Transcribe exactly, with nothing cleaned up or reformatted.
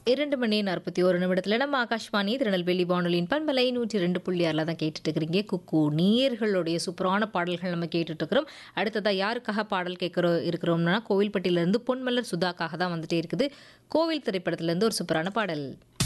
இரண்டு மணி நாற்பத்தி ஒரு நிமிடத்தில் நம்ம ஆகாஷ்வாணி திருநெல்வேலி வானொலியின் பண்பலை நூற்றி ரெண்டு புள்ளி ஆறில் தான் கேட்டுட்டு இருக்கிறீங்க. குக்கு நேயர்களுடைய சூப்பரான பாடல்கள் நம்ம கேட்டுட்டு இருக்கிறோம். அடுத்ததாக யாருக்காக பாடல் கேட்குறோம் இருக்கிறோம்னா கோவில்பட்டியிலேருந்து பொன்மலர் சுதாக்காக தான் வந்துட்டே இருக்குது. கோவில் திரைப்படத்திலேருந்து ஒரு சூப்பரான பாடல்.